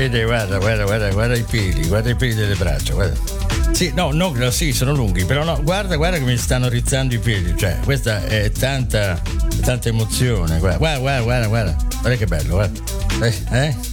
Vede, guarda i peli delle braccia, guarda. Sì, no, sì, sono lunghi, però no, guarda che mi stanno rizzando i piedi, cioè, questa è tanta emozione, guarda che bello, guarda.